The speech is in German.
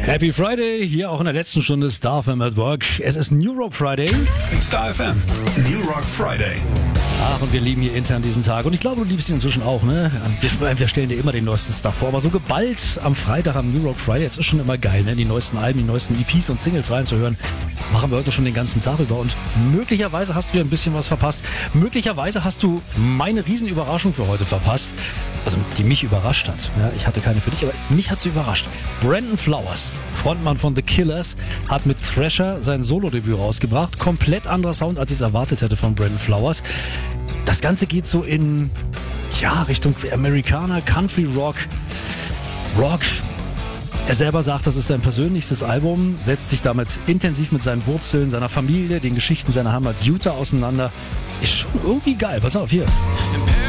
Happy Friday, hier auch in der letzten Stunde Star FM at Work. Es ist New Rock Friday. Star FM, New Rock Friday. Ach, und wir lieben hier intern diesen Tag. Und ich glaube, du liebst ihn inzwischen auch, ne? Wir stellen dir immer den neuesten Stuff vor. Aber so geballt am Freitag am New Rock Friday, jetzt ist schon immer geil, ne? Die neuesten Alben, die neuesten EPs und Singles reinzuhören. Machen wir heute schon den ganzen Tag über. Und möglicherweise hast du ja ein bisschen was verpasst. Möglicherweise hast du meine Riesenüberraschung für heute verpasst. Also, die mich überrascht hat. Ja, ich hatte keine für dich, aber mich hat sie überrascht. Brandon Flowers, Frontmann von The Killers, hat mit Thrasher sein Solo-Debüt rausgebracht. Komplett anderer Sound, als ich es erwartet hätte von Brandon Flowers. Das Ganze geht so in, Richtung Amerikaner, Country Rock. Er selber sagt, das ist sein persönlichstes Album, setzt sich damit intensiv mit seinen Wurzeln, seiner Familie, den Geschichten seiner Heimat Utah auseinander. Ist schon irgendwie geil. Pass auf, hier.